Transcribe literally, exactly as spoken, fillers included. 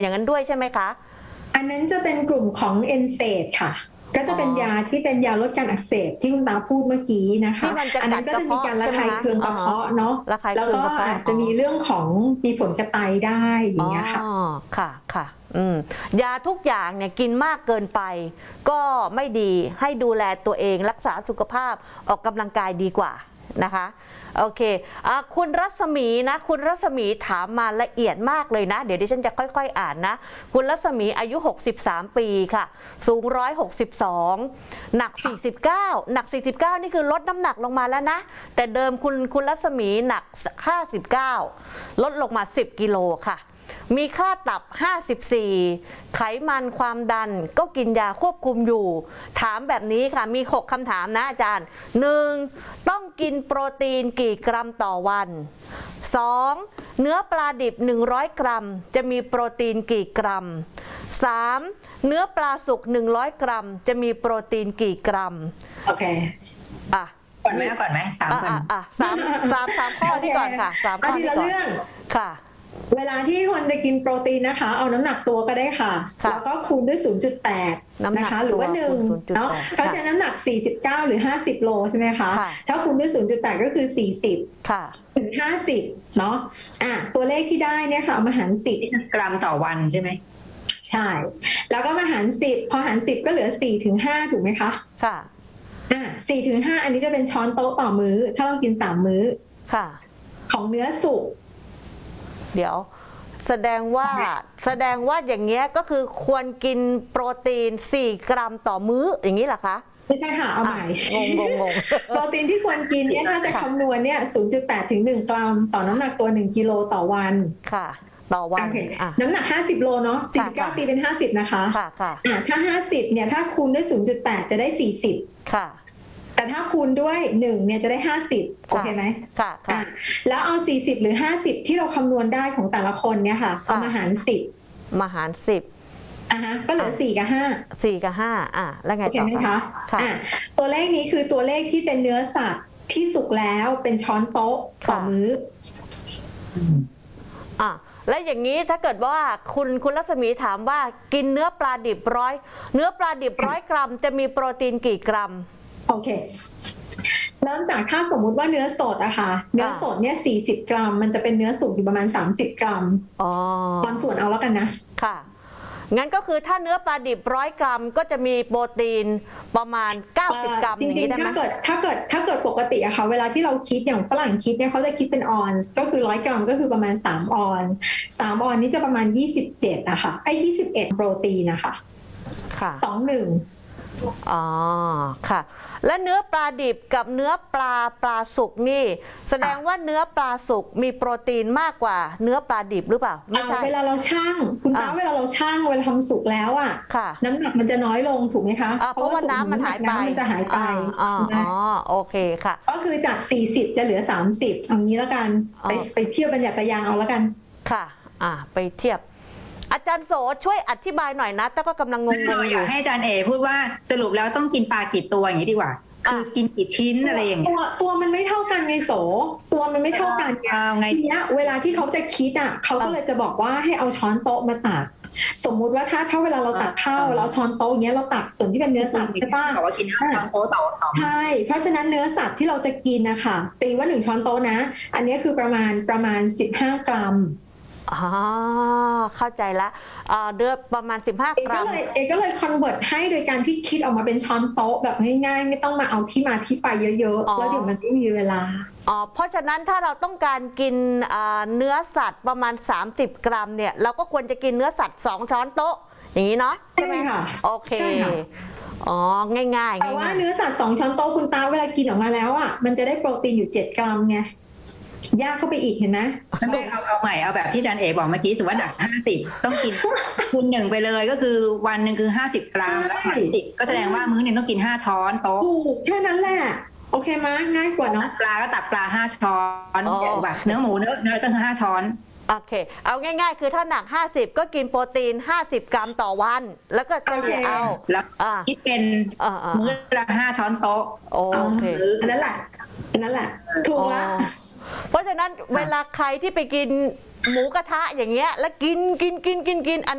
อย่างนั้นด้วยใช่ไหมคะอันนั้นจะเป็นกลุ่มของเอนเซดค่ะก็จะเป็นยาที่เป็นยาลดการอักเสบที่คุณตาพูดเมื่อกี้นะคะอันนั้นก็จะมีการระคายเคืองกระเพาะเนาะแล้วก็อาจจะมีเรื่องของมีผลกระไตได้อย่างเงี้ยค่ะอ๋อค่ะค่ะอืมยาทุกอย่างเนี่ยกินมากเกินไปก็ไม่ดีให้ดูแลตัวเองรักษาสุขภาพออกกำลังกายดีกว่านะคะโอเคอ่ะคุณรัศมีนะคุณรัศมีถามมาละเอียดมากเลยนะเดี๋ยวดิฉันจะค่อยๆอ่านนะคุณรัศมีอายุหกสิบสามปีค่ะสูงหนึ่งร้อยหกสิบสองหนักสี่สิบเก้าหนักสี่สิบเก้านี่คือลดน้ำหนักลงมาแล้วนะแต่เดิมคุณคุณรัศมีหนักห้าสิบเก้าลดลงมาสิบกิโลค่ะมีค่าตับห้าสิบสี่ไขมันความดันก็กินยาควบคุมอยู่ถามแบบนี้ค่ะมีหกคำถามนะอาจารย์ หนึ่ง ต้องกินโปรตีนกี่กรัมต่อวัน สอง เนื้อปลาดิบหนึ่งร้อยกรัมจะมีโปรตีนกี่กรัม สาม เนื้อปลาสุกหนึ่งร้อยกรัมจะมีโปรตีนกี่กรัมโอเคอ่ะก่อนไหมก่อนไหมสามก่อนอ่ะสามสามสามข้อที่ก่อนค่ะสามข้อที่ก่อนค่ะเวลาที่คนจะกินโปรตีนนะคะเอาน้ำหนักตัวก็ได้ค่ะแล้วก็คูณด้วย ศูนย์จุดแปด นะคะหรือว่าหนึ่งเนาะเพราะฉะนั้นน้ำหนักสี่สิบเก้าหรือห้าสิบโลใช่ไหมคะถ้าคูณด้วย ศูนย์จุดแปด ก็คือสี่สิบค่ะถึงห้าสิบเนาะอ่ะตัวเลขที่ได้เนี่ยค่ะมาหารสิบกรัมต่อวันใช่ไหมใช่แล้วก็มาหารสิบพอหารสิบก็เหลือสี่ถึงห้าถูกไหมคะค่ะอ่ะสี่ถึงห้าอันนี้จะเป็นช้อนโต๊ะต่อมื้อถ้าเรากินสามมื้อค่ะของเนื้อสุกเดี๋ยวแสดงว่าแสดงว่าอย่างเงี้ยก็คือควรกินโปรตีนสี่กรัมต่อมื้ออย่างนี้เหรอคะไม่ใช่ค่ะเอาใหม่งงงงงโปรตีนที่ควรกินเนี่ยถ้าจะคำนวณเนี่ย ศูนย์จุดแปด ถึงหนึ่งกรัมต่อน้ำหนักตัวหนึ่งกิโลต่อวันค่ะต่อวันน้ำหนักห้าสิบโลเนาะสี่สิบเก้าตีเป็นห้าสิบนะคะค่ะค่ะถ้าห้าสิบเนี่ยถ้าคูณด้วย ศูนย์จุดแปด จะได้สี่สิบค่ะแต่ถ้าคูณด้วยหนึ่งเนี่ยจะได้ห้าสิบโอเคไหมค่ะค่ะแล้วเอาสี่สิบหรือห้าสิบที่เราคำนวณได้ของแต่ละคนเนี่ยค่ะเอามาหารสิบมาหารสิบอ่ะฮะก็เหลือสี่กับห้าสี่กับห้าอ่ะแล้วไงต่อคะอ่ะตัวเลขนี้คือตัวเลขที่เป็นเนื้อสัตว์ที่สุกแล้วเป็นช้อนโต๊ะต่อมื้ออ่ะและอย่างนี้ถ้าเกิดว่าคุณคุณรัศมีถามว่ากินเนื้อปลาดิบร้อยเนื้อปลาดิบร้อยกรัมจะมีโปรตีนกี่กรัมโอเคเริ่มจากถ้าสมมุติว่าเนื้อสดอะค่ะเนื้อสดเนี่ยสี่สิบกรัมมันจะเป็นเนื้อสุกอยู่ประมาณสามสิบกรัมอ๋อตอนส่วนเอาแล้วกันนะค่ะงั้นก็คือถ้าเนื้อปลาดิบร้อยกรัมก็จะมีโปรตีนประมาณเก้าสิบกรัมจริงๆถ้าเกิดถ้าเกิดถ้าเกิดปกติอะค่ะเวลาที่เราคิดอย่างฝรั่งคิดเนี่ยเขาจะคิดเป็นออนซ์ก็คือร้อยกรัมก็คือประมาณสามออนซ์สามออนซ์นี่จะประมาณยี่สิบเจ็ดอะค่ะไอ้ยี่สิบเอ็ดโปรตีนนะคะค่ะสองหนึ่งอ๋อค่ะและเนื้อปลาดิบกับเนื้อปลาปลาสุกนี่แสดงว่าเนื้อปลาสุกมีโปรตีนมากกว่าเนื้อปลาดิบหรือเปล่าไม่ใช่เวลาเราชั่งคุณตาเวลาเราชั่งเวลาทำสุกแล้วอ่ะน้ำหนักมันจะน้อยลงถูกไหมคะเพราะว่าน้ำมันหายไปน้ำมันจะหายไปอ๋อโอเคค่ะก็คือจากสี่สิบจะเหลือสามสิบเอางี้แล้วกันไปไปเทียบบัญญัติยางเอาแล้วกันค่ะอ่าไปเทียบอาจารย์โสช่วยอธิบายหน่อยนะแต่ก็กำลังงงๆอยู่ให้อาจารย์เอพูดว่าสรุปแล้วต้องกินปลากี่ตัวอย่างนี้ดีกว่าคือกินกี่ชิ้นอะไรอย่างเงี้ยตัวตัวมันไม่เท่ากันไงโสตัวมันไม่เท่ากันไงทีเนี้ยเวลาที่เขาจะคิดอ่ะเขาก็เลยจะบอกว่าให้เอาช้อนโต๊ะมาตักสมมุติว่าถ้าถ้าเวลาเราตักข้าวเราช้อนโต๊ะอย่างเงี้ยเราตักส่วนที่เป็นเนื้อสัตว์ใช่ป่ะบอกว่ากินห้าช้อนโต๊ะต่อใช่เพราะฉะนั้นเนื้อสัตว์ที่เราจะกินนะคะตีว่าหนึ่งช้อนโต๊ะนะอันนี้คือประมาณประมาณสิบห้ากรัมอ๋อเข้าใจละเดือประมาณสิบห้ากรัมเอก็เลยเอก็เลยคอนเวิร์ตให้โดยการที่คิดออกมาเป็นช้อนโต๊ะแบบง่ายๆไม่ต้องมาเอาที่มาที่ไปเยอะๆแล้วเดี๋ยวมันไม่มีเวลาอ๋อเพราะฉะนั้นถ้าเราต้องการกินเนื้อสัตว์ประมาณสามสิบกรัมเนี่ยเราก็ควรจะกินเนื้อสัตว์สองช้อนโต๊ะอย่างนี้เนาะใช่ไหมคะโอเคอ๋อง่ายๆแต่ว่าเนื้อสัตว์สองช้อนโต๊ะคุณตาเวลากินออกมาแล้วอ่ะมันจะได้โปรตีนอยู่เจ็ดกรัมไงยากเข้าไปอีกเห็นไหมไม่เอาเอาใหม่เอาแบบที่อาจารย์เอ๋บอกเมื่อกี้สมมติว่าหนักห้าสิบต้องกินคูณหนึ่งไปเลยก็คือวันหนึ่งคือห้าสิบกรัมแล้วหารสิบก็แสดงว่ามื้อหนึ่งต้องกินห้าช้อนโต๊ะถูกแค่นั้นแหละโอเคมั้ยง่ายกว่าเนาะปลาก็ตักปลาห้าช้อนแบบเนื้อหมูเนื้อเนื้อก็คือห้าช้อนโอเคเอาง่ายๆคือถ้าหนักห้าสิบก็กินโปรตีนห้าสิบกรัมต่อวันแล้วก็เฉลี่ยเอาแล้วคิดเป็นมื้อละห้าช้อนโต๊ะโอเคอันนั้นแหละนั่นแหละถูกละเพราะฉะนั้นเวลาใครที่ไปกินหมูกระทะอย่างเงี้ยแล้วกินกินกินกินกินอัน